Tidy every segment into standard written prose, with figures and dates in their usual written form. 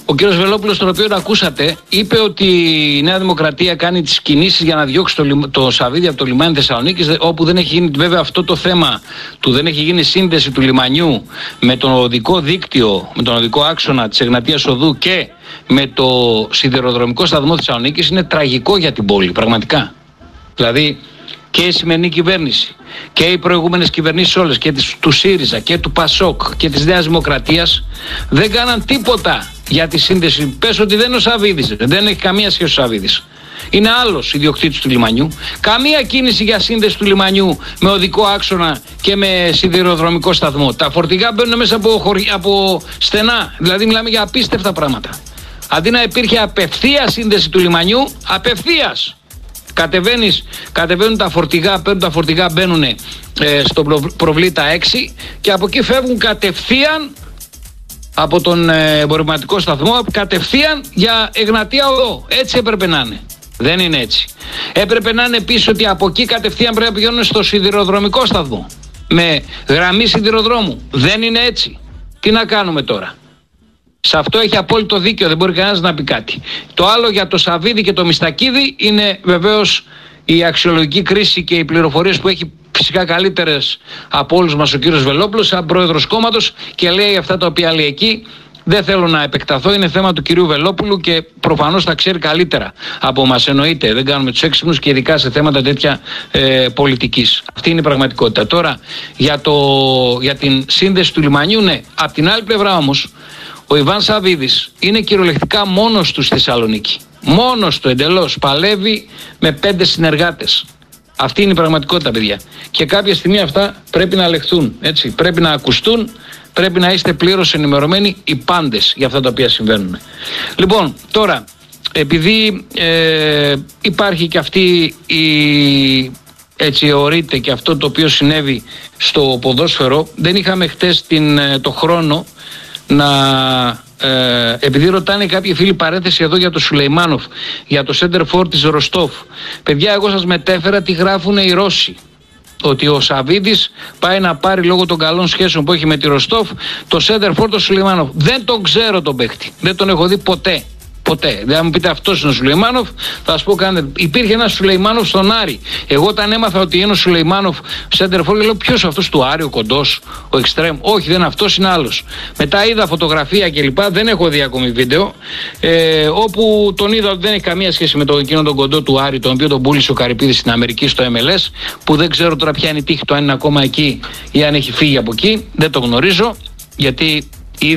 Ο κ. Βελόπουλος, τον οποίο ακούσατε, είπε ότι η Νέα Δημοκρατία κάνει τις κινήσεις για να διώξει το Σαββίδι από το λιμάνι Θεσσαλονίκης, όπου δεν έχει γίνει βέβαια αυτό το θέμα του, δεν έχει γίνει σύνδεση του λιμανιού με τον οδικό δίκτυο, με τον οδικό άξονα της Εγνατίας Οδού και με το σιδηροδρομικό σταθμό Θεσσαλονίκης. Είναι τραγικό για την πόλη, πραγματικά. Δηλαδή, και η σημερινή κυβέρνηση και οι προηγούμενες κυβερνήσεις όλες, και του ΣΥΡΙΖΑ και του ΠΑΣΟΚ και της Νέας Δημοκρατίας, δεν κάναν τίποτα για τη σύνδεση. Πες ότι δεν είναι ο Σαββίδης, δεν έχει καμία σχέση ο Σαββίδης. Είναι άλλος ιδιοκτήτης του λιμανιού. Καμία κίνηση για σύνδεση του λιμανιού με οδικό άξονα και με σιδηροδρομικό σταθμό. Τα φορτηγά μπαίνουν μέσα από στενά. Δηλαδή, μιλάμε για απίστευτα πράγματα. Αντί να υπήρχε απευθείας σύνδεση του λιμανιού, απευθείας. Κατεβαίνουν τα φορτηγά, παίρνουν τα φορτηγά, μπαίνουν στον Προβλήτα 6 και από εκεί φεύγουν κατευθείαν από τον εμπορευματικό σταθμό, κατευθείαν για Εγνατία Οδό. Έτσι έπρεπε να είναι. Δεν είναι έτσι. Έπρεπε να είναι επίσης ότι από εκεί κατευθείαν πρέπει να πηγαίνουν στο σιδηροδρομικό σταθμό με γραμμή σιδηροδρόμου. Δεν είναι έτσι. Τι να κάνουμε τώρα? Σε αυτό έχει απόλυτο δίκιο, δεν μπορεί κανένας να πει κάτι. Το άλλο για το Σαββίδι και το Μιστακίδη είναι βεβαίως η αξιολογική κρίση και οι πληροφορίες που έχει φυσικά καλύτερες από όλους μας ο κύριος Βελόπουλος, σαν πρόεδρος κόμματος, και λέει αυτά τα οποία λέει εκεί. Δεν θέλω να επεκταθώ, είναι θέμα του κυρίου Βελόπουλου και προφανώς τα ξέρει καλύτερα από μας. Εννοείται, δεν κάνουμε τους έξυπνους και ειδικά σε θέματα τέτοια πολιτικής. Αυτή είναι η πραγματικότητα. Τώρα για την σύνδεση του λιμανιού, ναι. Απ' την άλλη πλευρά όμως, ο Ιβάν Σαββίδης είναι κυριολεκτικά μόνος του στη Θεσσαλονίκη. Μόνος του εντελώς. Παλεύει με 5 συνεργάτες. Αυτή είναι η πραγματικότητα, παιδιά. Και κάποια στιγμή αυτά πρέπει να λεχθούν. Έτσι. Πρέπει να ακουστούν. Πρέπει να είστε πλήρως ενημερωμένοι οι πάντες για αυτά τα οποία συμβαίνουν. Λοιπόν, τώρα, επειδή υπάρχει και αυτή έτσι ορείται και αυτό το οποίο συνέβη στο ποδόσφαιρο, δεν είχαμε χτες το χρόνο επειδή ρωτάνε κάποιοι φίλοι, παρένθεση εδώ για το Σουλεϊμάνοφ, για το center for της Ροστόφ. Παιδιά, εγώ σας μετέφερα τι γράφουν οι Ρώσοι. Ότι ο Σαββίδης πάει να πάρει, λόγω των καλών σχέσεων που έχει με τη Ροστόφ, το center for του Σουλεϊμάνοφ. Δεν τον ξέρω τον παίχτη. Δεν τον έχω δει ποτέ. Ποτέ. Δεν θα μου πείτε αυτός είναι ο Σουλεϊμάνοφ, θα σας πω κάνετε. Υπήρχε ένας Σουλεϊμάνοφ στον Άρη. Εγώ όταν έμαθα ότι είναι ο Σουλεϊμάνοφ σέντερφορ, λέω ποιος αυτός του Άρη, ο κοντός, ο εξτρέμ? Όχι, δεν είναι αυτός, είναι άλλος. Μετά είδα φωτογραφία κλπ. Δεν έχω δει ακόμη βίντεο. Όπου τον είδα ότι δεν έχει καμία σχέση με εκείνον τον κοντό του Άρη, τον οποίο τον πούλησε ο Καρυπίδης στην Αμερική στο MLS. Που δεν ξέρω τώρα ποια είναι η τύχη του, αν είναι ακόμα εκεί ή αν έχει φύγει από εκεί. Δεν το γνωρίζω, γιατί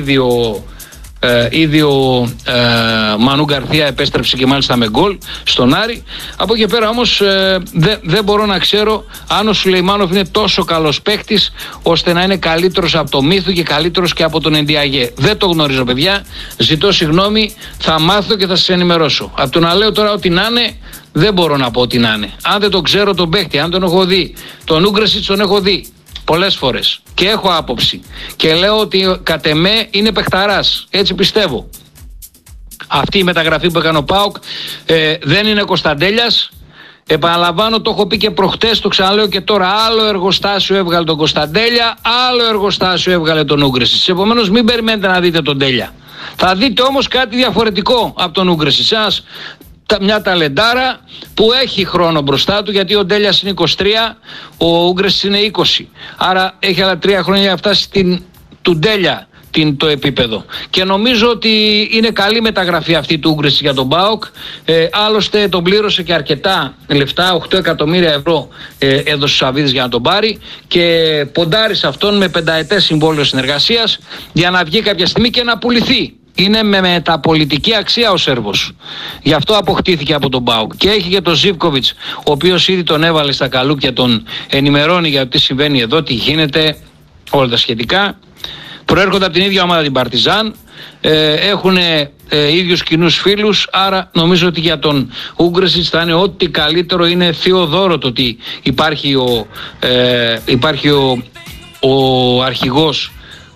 ήδη ο Μανού Γκαρθία επέστρεψε και μάλιστα με γκολ στον Άρη. Από εκεί πέρα όμως δεν μπορώ να ξέρω αν ο Σουλεϊμάνοφ είναι τόσο καλός παίκτης ώστε να είναι καλύτερος από το Μύθου και καλύτερος και από τον Εντιαγέ. Δεν το γνωρίζω, παιδιά. Ζητώ συγγνώμη, θα μάθω και θα σας ενημερώσω. Από το να λέω τώρα ότι να είναι, δεν μπορώ να πω ότι να είναι. Αν δεν τον ξέρω τον παίκτη, αν τον έχω δει, τον Ούγκρεσιτς τον έχω δει πολλές φορές και έχω άποψη και λέω ότι κατ' εμέ είναι παιχταράς, έτσι πιστεύω. Αυτή η μεταγραφή που έκανε ο ΠΑΟΚ δεν είναι Κωνσταντέλιας. Επαναλαμβάνω, το έχω πει και προχτές, το ξαναλέω και τώρα. Άλλο εργοστάσιο έβγαλε τον Κωνσταντέλια, άλλο εργοστάσιο έβγαλε τον Ούγκρεσιτς. Επομένως μην περιμένετε να δείτε τον Τέλια. Θα δείτε όμως κάτι διαφορετικό από τον Ούγκρεσιτς. Μια ταλεντάρα που έχει χρόνο μπροστά του, γιατί ο Ντέλιας είναι 23, ο Ούγκρεσιτς είναι 20. Άρα έχει άλλα 3 χρόνια για να φτάσει του Ντέλια το επίπεδο. Και νομίζω ότι είναι καλή μεταγραφή αυτή του Ούγκρεσιτς για τον ΠΑΟΚ. Άλλωστε τον πλήρωσε και αρκετά λεφτά, 8 εκατομμύρια ευρώ έδωσε ο Σαββίδης για να τον πάρει και ποντάρει σε αυτόν με 5ετές συμβόλαιο συνεργασίας για να βγει κάποια στιγμή και να πουληθεί. Είναι με μεταπολιτική αξία ο Σέρβος. Γι' αυτό αποκτήθηκε από τον ΠΑΟΚ. Και έχει και τον Ζίβκοβιτς, ο οποίος ήδη τον έβαλε στα καλούπια, τον ενημερώνει για το τι συμβαίνει εδώ, τι γίνεται, όλα τα σχετικά. Προέρχονται από την ίδια ομάδα την Παρτιζάν, έχουν ίδιους κοινούς φίλους, άρα νομίζω ότι για τον Ούγκρεσιτς θα είναι ό,τι καλύτερο. Είναι θείο δώρο το ότι υπάρχει ο αρχηγός,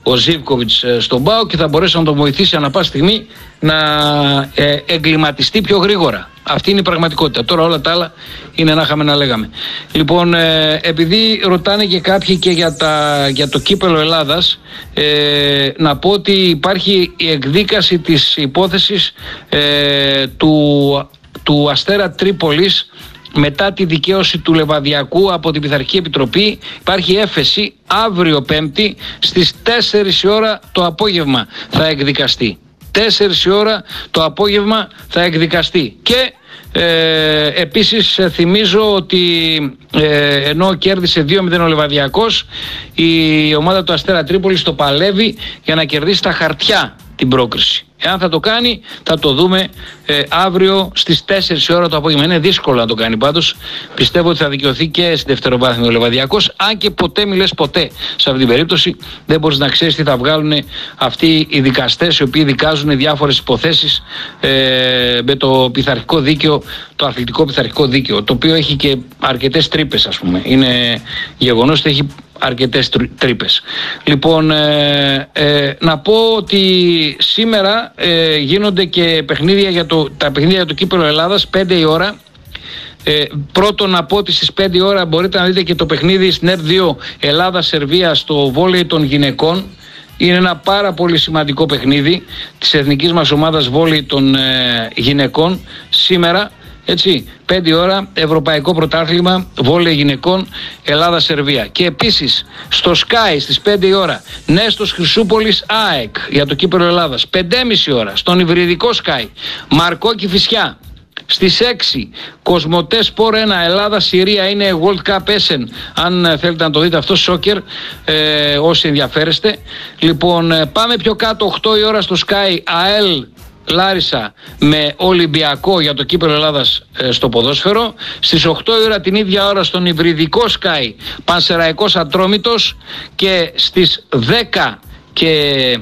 ο Ζίβκοβιτς στον ΠΑΟΚ και θα μπορέσει να τον βοηθήσει ανά πάση στιγμή να εγκληματιστεί πιο γρήγορα. Αυτή είναι η πραγματικότητα. Τώρα όλα τα άλλα είναι να είχαμε να λέγαμε. Λοιπόν, επειδή ρωτάνε και κάποιοι και για το κύπελλο Ελλάδας, να πω ότι υπάρχει η εκδίκαση της υπόθεσης του Αστέρα Τρίπολης μετά τη δικαίωση του Λεβαδιακού από την Πειθαρχική Επιτροπή. Υπάρχει έφεση αύριο Πέμπτη στις 4 η ώρα το απόγευμα θα εκδικαστεί. 4 η ώρα το απόγευμα θα εκδικαστεί. Και επίσης θυμίζω ότι ενώ κέρδισε 2-0 ο Λεβαδιακός, η ομάδα του Αστέρα Τρίπολης το παλεύει για να κερδίσει τα χαρτιά την πρόκριση. Εάν θα το κάνει, θα το δούμε αύριο στις 4 η ώρα το απόγευμα. Είναι δύσκολο να το κάνει πάντως. Πιστεύω ότι θα δικαιωθεί και στη δευτεροβάθμια ο Λεβαδιακός. Αν και ποτέ μιλες ποτέ σε αυτή την περίπτωση, δεν μπορείς να ξέρεις τι θα βγάλουν αυτοί οι δικαστές οι οποίοι δικάζουν διάφορες υποθέσεις με το πειθαρχικό δίκαιο, το αθλητικό πειθαρχικό δίκαιο, το οποίο έχει και αρκετές τρύπες, ας πούμε. Είναι γεγονός ότι έχει αρκετές τρύπες. Λοιπόν, να πω ότι σήμερα γίνονται και παιχνίδια τα παιχνίδια για το κύπελλο Ελλάδας 5 η ώρα. Πρώτον να πω ότι στις 5 η ώρα μπορείτε να δείτε και το παιχνίδι στην ΕΡΤ2 Ελλάδα-Σερβία στο βόλεϊ των γυναικών. Είναι ένα πάρα πολύ σημαντικό παιχνίδι της εθνικής μας ομάδας βόλεϊ των γυναικών σήμερα. Έτσι, 5 ώρα, Ευρωπαϊκό Πρωτάθλημα Βόλεϊ Γυναικών Ελλάδα-Σερβία. Και επίσης στο Sky στις 5 η ώρα, Νέστος Χρυσούπολης ΑΕΚ για το κύπελλο Ελλάδας. 5,5 ώρα, στον υβριδικό Sky, Μαρκό Κηφισιά. Στις 6, Κοσμοτέ Σπορ 1 Ελλάδα-Συρία, είναι World Cup Essen, αν θέλετε να το δείτε αυτό, σόκερ, όσοι ενδιαφέρεστε. Λοιπόν, πάμε πιο κάτω, 8 η ώρα στο Sky, ΑΕΛ Λάρισα με Ολυμπιακό για το κύπελλο Ελλάδας στο ποδόσφαιρο. Στις 8 η ώρα την ίδια ώρα στον υβριδικό Sky, Πανσεραϊκός Ατρόμητος. Και στις 10 και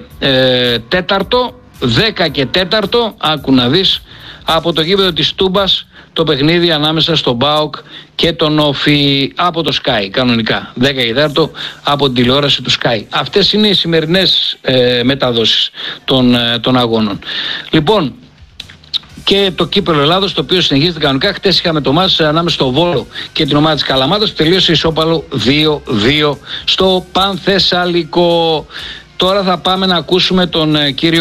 4, άκου να δεις, από το γήπεδο της Τούμπας το παιχνίδι ανάμεσα στον ΠΑΟΚ και τον Όφι από το Sky, κανονικά 10 και 4 από την τηλεόραση του Sky. Αυτές είναι οι σημερινές μεταδόσεις των αγώνων. Λοιπόν, και το κύπελλο Ελλάδος, το οποίο συνεχίζεται κανονικά. Χτες είχαμε το μάτς ανάμεσα στο Βόλο και την ομάδα της Καλαμάτας που τελείωσε ισόπαλο 2-2 στο Πανθεσσαλικό. Τώρα θα πάμε να ακούσουμε τον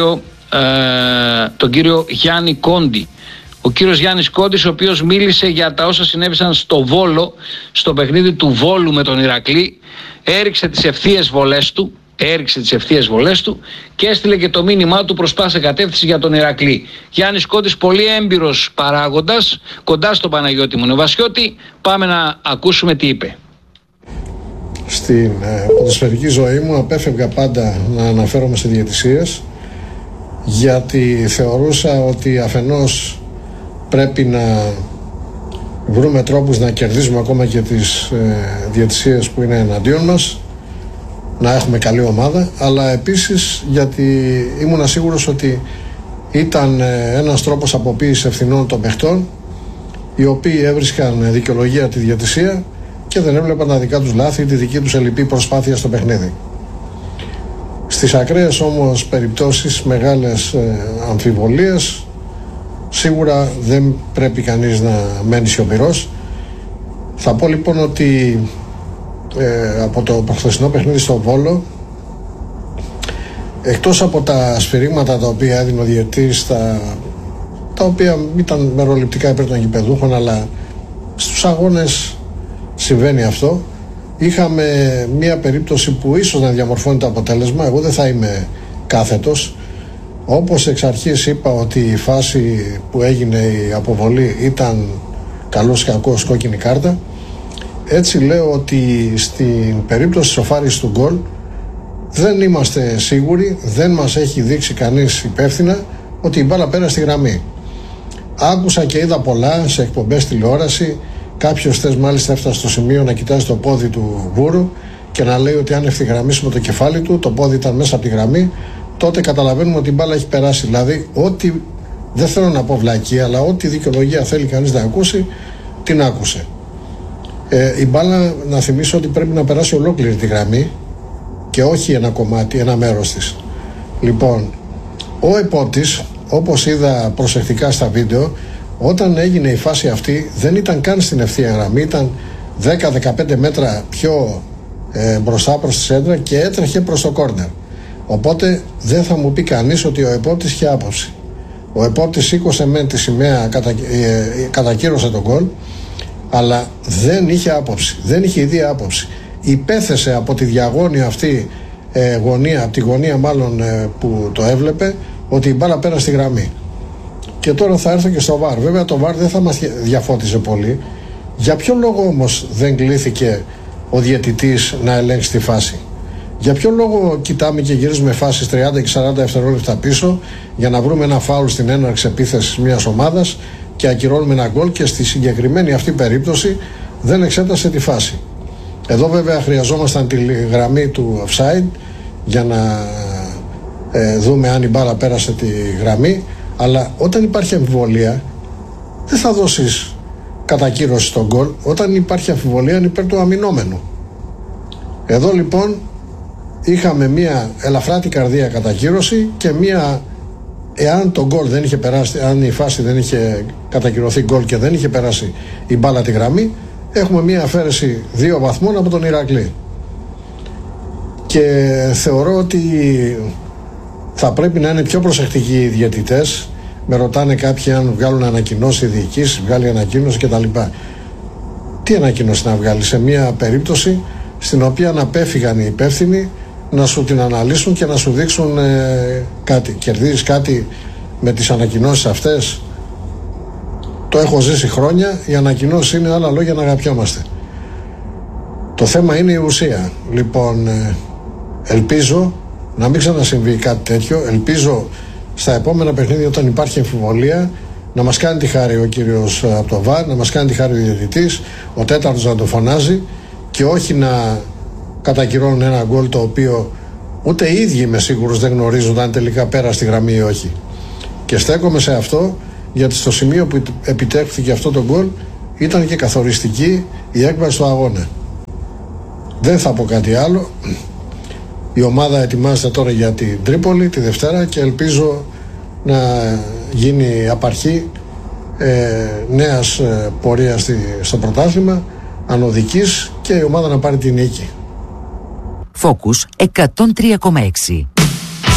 κύριο Γιάννη Κόντι. Ο κύριος Γιάννης Κόντης, ο οποίος μίλησε για τα όσα συνέβησαν στο Βόλο, στο παιχνίδι του Βόλου με τον Ηρακλή, έριξε τις ευθείες βολές του και έστειλε και το μήνυμά του προς πάσα κατεύθυνση για τον Ηρακλή. Γιάννης Κόντης, πολύ έμπειρος παράγοντας, κοντά στον Παναγιώτη Μονεβασιώτη. Πάμε να ακούσουμε τι είπε. Στην ποδοσφαιρική ζωή μου απέφευγα πάντα να αναφέρομαι σε διαιτησίες, γιατί θεωρούσα ότι αφενός πρέπει να βρούμε τρόπους να κερδίζουμε ακόμα και τις διαιτησίες που είναι εναντίον μας, να έχουμε καλή ομάδα, αλλά επίσης γιατί ήμουν σίγουρος ότι ήταν ένας τρόπος αποποίησης ευθυνών των παιχτών, οι οποίοι έβρισκαν δικαιολογία τη διαιτησία και δεν έβλεπαν τα δικά τους λάθη ή τη δική τους ελλειπή προσπάθεια στο παιχνίδι. Στις ακραίες όμως περιπτώσεις, μεγάλες αμφιβολίες, σίγουρα δεν πρέπει κανείς να μένει σιωπηρός. Θα πω λοιπόν ότι από το προχθεσινό παιχνίδι στο Βόλο, εκτός από τα σφυρίγματα τα οποία έδινε ο διαιτητής, τα οποία ήταν μεροληπτικά υπέρ των γηπεδούχων, αλλά στους αγώνες συμβαίνει αυτό. Είχαμε μία περίπτωση που ίσως να διαμορφώνει το αποτέλεσμα. Εγώ δεν θα είμαι κάθετος. Όπως εξ αρχής είπα ότι η φάση που έγινε η αποβολή ήταν καλός κακός κόκκινη κάρτα, έτσι λέω ότι στην περίπτωση της σοφάρισης του γκολ δεν είμαστε σίγουροι, δεν μας έχει δείξει κανείς υπεύθυνα ότι η μπάλα πέρασε στη γραμμή. Άκουσα και είδα πολλά σε εκπομπές τηλεόραση. Κάποιος χθες μάλιστα έφτασε στο σημείο να κοιτάζει το πόδι του Βούρου και να λέει ότι αν ευθυγραμμίσουμε το κεφάλι του, το πόδι ήταν μέσα από τη γραμμή, τότε καταλαβαίνουμε ότι η μπάλα έχει περάσει. Δηλαδή, ό,τι, δεν θέλω να πω βλακία, αλλά ό,τι δικαιολογία θέλει κανείς να ακούσει, την άκουσε. Η μπάλα, να θυμίσω ότι πρέπει να περάσει ολόκληρη τη γραμμή, και όχι ένα κομμάτι, ένα μέρος της. Λοιπόν, ο επόπτης, όπως είδα προσεκτικά στα βίντεο, όταν έγινε η φάση αυτή δεν ήταν καν στην ευθεία γραμμή, ήταν 10-15 μέτρα πιο μπροστά προς τη σέντρα και έτρεχε προς το κόρνερ. Οπότε δεν θα μου πει κανείς ότι ο επόπτης είχε άποψη. Ο επόπτης σήκωσε μεν τη σημαία, κατακύρωσε τον γκολ, αλλά δεν είχε άποψη, δεν είχε ιδία άποψη. Υπέθεσε από τη διαγώνια αυτή γωνία, από τη γωνία μάλλον που το έβλεπε, ότι η μπάλα πέρασε στη γραμμή. Και τώρα θα έρθω και στο VAR. Βέβαια το VAR δεν θα μας διαφώτιζε πολύ. Για ποιο λόγο όμως δεν κλήθηκε ο διαιτητής να ελέγξει τη φάση? Για ποιο λόγο κοιτάμε και γυρίζουμε φάσεις 30 και 40 δευτερόλεπτα πίσω για να βρούμε ένα φάουλ στην έναρξη επίθεσης μιας ομάδας και ακυρώνουμε ένα γκολ, και στη συγκεκριμένη αυτή περίπτωση δεν εξέτασε τη φάση? Εδώ βέβαια χρειαζόμασταν τη γραμμή του offside για να δούμε αν η μπάλα πέρασε τη γραμμή, αλλά όταν υπάρχει αμφιβολία δεν θα δώσεις κατακύρωση στον γκολ. Όταν υπάρχει αμφιβολία είναι υπέρ του αμυνόμενου. Εδώ λοιπόν είχαμε μία ελαφρά την καρδία κατακύρωση και μία, εάν το γκολ δεν είχε περάσει, αν η φάση δεν είχε κατακυρωθεί γκολ και δεν είχε περάσει η μπάλα τη γραμμή, έχουμε μία αφαίρεση 2 βαθμών από τον Ηρακλή. Και θεωρώ ότι θα πρέπει να είναι πιο προσεκτικοί οι διαιτητές. Με ρωτάνε κάποιοι αν βγάλουν ανακοινώσει, διοικήσεις, βγάλει ανακοίνωση κτλ. Τι ανακοίνωση να βγάλει σε μια περίπτωση στην οποία να απέφυγαν οι υπεύθυνοι να σου την αναλύσουν και να σου δείξουν κάτι? Κερδίζεις κάτι με τις ανακοινώσεις αυτές? Το έχω ζήσει χρόνια. Οι ανακοινώσεις είναι άλλα λόγια να αγαπιόμαστε. Το θέμα είναι η ουσία. Λοιπόν, ελπίζω να μην ξανασυμβεί κάτι τέτοιο. Ελπίζω στα επόμενα παιχνίδια, όταν υπάρχει αμφιβολία, να μας κάνει τη χάρη ο κύριος από το ΒΑΡ, να μας κάνει τη χάρη ο διαιτητής, ο τέταρτος να το φωνάζει, και όχι να κατακυρώνουν ένα γκολ το οποίο ούτε οι ίδιοι είμαι σίγουρος δεν γνωρίζουν αν τελικά πέρασε στη γραμμή ή όχι. Και στέκομαι σε αυτό, γιατί στο σημείο που επιτέχθηκε αυτό το γκολ ήταν και καθοριστική η έκβαση του αγώνα. Δεν θα πω κάτι άλλο. Η ομάδα ετοιμάζεται τώρα για την Τρίπολη τη Δευτέρα και ελπίζω να γίνει απαρχή νέας πορείας στο πρωτάθλημα, ανωδικής, και η ομάδα να πάρει την νίκη. Focus 103,6.